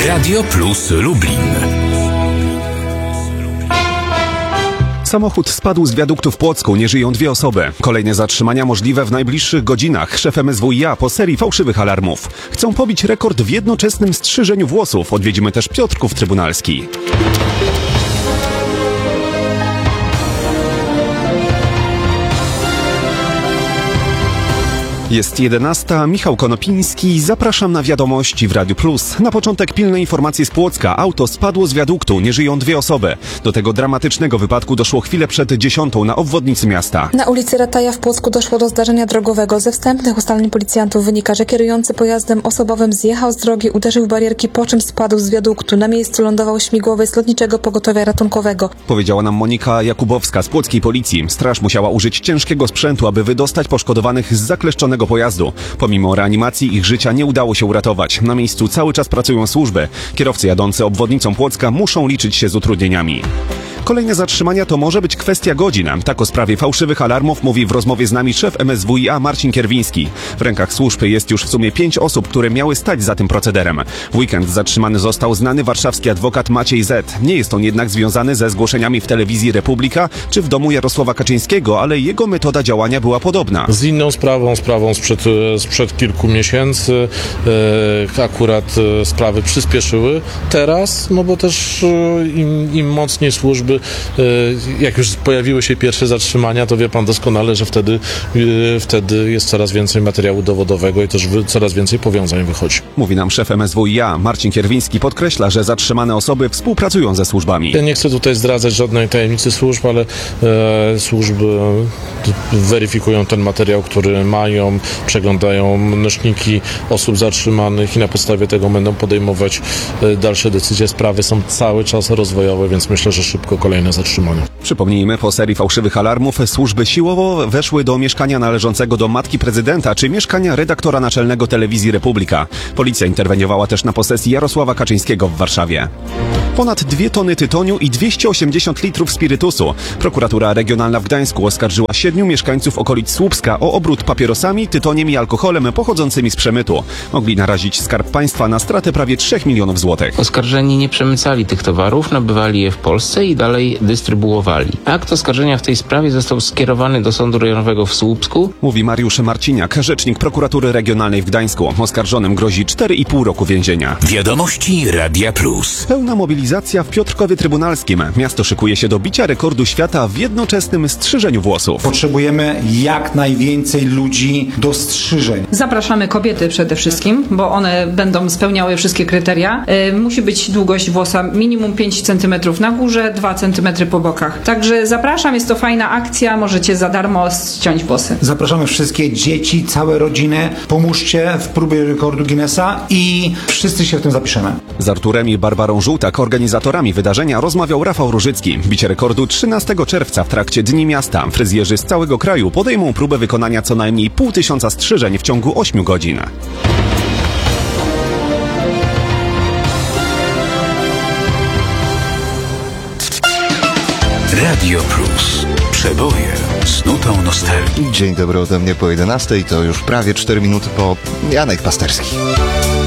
Radio Plus Lublin. Samochód spadł z wiaduktu w Płocku, nie żyją 2 osoby. Kolejne zatrzymania możliwe w najbliższych godzinach. Szef MSWiA po serii fałszywych alarmów. Chcą pobić rekord w jednoczesnym strzyżeniu włosów. Odwiedzimy też Piotrków Trybunalski. Jest 11. Michał Konopiński. Zapraszam na wiadomości w Radiu Plus. Na początek pilne informacje z Płocka. Auto spadło z wiaduktu. Nie żyją 2 osoby. Do tego dramatycznego wypadku doszło chwilę przed 10 na obwodnicy miasta. Na ulicy Rataja w Płocku doszło do zdarzenia drogowego. Ze wstępnych ustaleń policjantów wynika, że kierujący pojazdem osobowym zjechał z drogi, uderzył w barierki, po czym spadł z wiaduktu. Na miejscu lądował śmigłowiec Lotniczego Pogotowia Ratunkowego. Powiedziała nam Monika Jakubowska z płockiej policji. Straż musiała użyć ciężkiego sprzętu, aby wydostać poszkodowanych z zakleszczonego pojazdu. Pomimo reanimacji ich życia nie udało się uratować. Na miejscu cały czas pracują służby. Kierowcy jadący obwodnicą Płocka muszą liczyć się z utrudnieniami. Kolejne zatrzymania to może być kwestia godzin. Tak o sprawie fałszywych alarmów mówi w rozmowie z nami szef MSWiA Marcin Kierwiński. W rękach służb jest już w sumie 5 osób, które miały stać za tym procederem. W weekend zatrzymany został znany warszawski adwokat Maciej Z. Nie jest on jednak związany ze zgłoszeniami w telewizji Republika czy w domu Jarosława Kaczyńskiego, ale jego metoda działania była podobna. Z inną sprawą sprzed kilku miesięcy akurat sprawy przyspieszyły. Teraz, no bo też im mocniej służby, jak już pojawiły się pierwsze zatrzymania, to wie pan doskonale, że wtedy jest coraz więcej materiału dowodowego i też coraz więcej powiązań wychodzi. Mówi nam szef MSWiA. Marcin Kierwiński podkreśla, że zatrzymane osoby współpracują ze służbami. Ja nie chcę tutaj zdradzać żadnej tajemnicy służb, ale służby weryfikują ten materiał, który mają, przeglądają nośniki osób zatrzymanych i na podstawie tego będą podejmować dalsze decyzje. Sprawy są cały czas rozwojowe, więc myślę, że szybko kolejne zatrzymania. Przypomnijmy, po serii fałszywych alarmów służby siłowo weszły do mieszkania należącego do matki prezydenta czy mieszkania redaktora naczelnego telewizji Republika. Policja interweniowała też na posesji Jarosława Kaczyńskiego w Warszawie. Ponad 2 tony tytoniu i 280 litrów spirytusu. Prokuratura Regionalna w Gdańsku oskarżyła 7 mieszkańców okolic Słupska o obrót papierosami, tytoniem i alkoholem pochodzącymi z przemytu. Mogli narazić Skarb Państwa na stratę prawie 3 milionów złotych. Oskarżeni nie przemycali tych towarów, nabywali je w Polsce i dalej dystrybuowali. Akt oskarżenia w tej sprawie został skierowany do Sądu Rejonowego w Słupsku. Mówi Mariusz Marciniak, rzecznik Prokuratury Regionalnej w Gdańsku. Oskarżonym grozi 4,5 roku więzienia. Wiadomości Radia Plus. Pełna mobilizacja w Piotrkowie Trybunalskim. Miasto szykuje się do bicia rekordu świata w jednoczesnym strzyżeniu włosów. Potrzebujemy jak najwięcej ludzi do strzyżeń. Zapraszamy kobiety przede wszystkim, bo one będą spełniały wszystkie kryteria. Musi być długość włosa minimum 5 cm na górze, 2 cm po bokach. Także zapraszam, jest to fajna akcja, możecie za darmo ściąć włosy. Zapraszamy wszystkie dzieci, całe rodziny. Pomóżcie w próbie rekordu Guinnessa i wszyscy się w tym zapiszemy. Z Arturem i Barbarą Żółtak, organizatorami wydarzenia, rozmawiał Rafał Różycki. Bicie rekordu 13 czerwca w trakcie Dni Miasta. Fryzjerzy z całego kraju podejmą próbę wykonania co najmniej 500 strzyżeń w ciągu 8 godzin. Radio Plus. Przeboje z nutą nostalgii. Dzień dobry ode mnie po 11, to już prawie 4 minuty po Janek Pasterski.